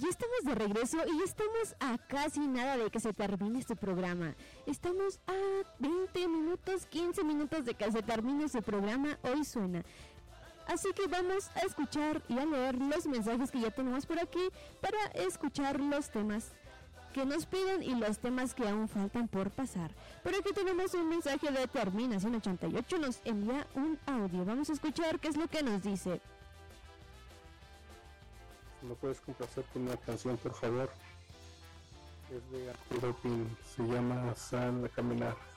Ya estamos de regreso y estamos a casi nada de que se termine este programa. Estamos a 20 minutos, 15 minutos de que se termine este programa. Hoy suena. Así que vamos a escuchar y a leer los mensajes que ya tenemos por aquí para escuchar los temas que nos piden y los temas que aún faltan por pasar. Por aquí tenemos un mensaje de terminación 88, nos envía un audio. Vamos a escuchar qué es lo que nos dice. ¿Me puedes complacer con una canción, por favor? Es de Antidoping, se llama Sal a Caminar.